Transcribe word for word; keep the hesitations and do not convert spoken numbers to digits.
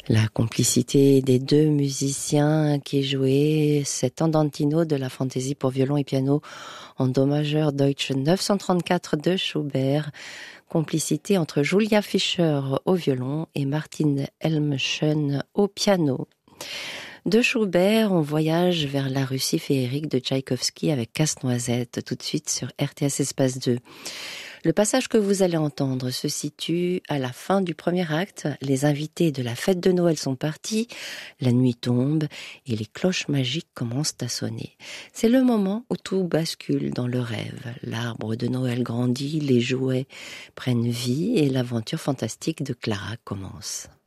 La complicité des deux musiciens qui jouaient cet andantino de la fantaisie pour violon et piano en do majeur Deutsche neuf cent trente-quatre de Schubert. Complicité entre Julia Fischer au violon et Martin Helmchen au piano. De Schubert, on voyage vers la Russie féerique de Tchaïkovski avec Casse-Noisette, tout de suite sur R T S Espace deux. Le passage que vous allez entendre se situe à la fin du premier acte. Les invités de la fête de Noël sont partis, la nuit tombe et les cloches magiques commencent à sonner. C'est le moment où tout bascule dans le rêve. L'arbre de Noël grandit, les jouets prennent vie et l'aventure fantastique de Clara commence.